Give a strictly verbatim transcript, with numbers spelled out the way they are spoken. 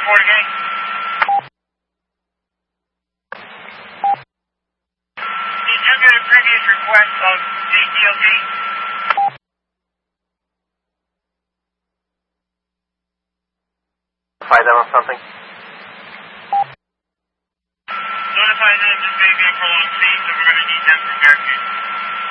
report again. Did you get a previous request of D O T? Notify them of something? Notify them that they get prolonged fees, so we're going to need them to back in.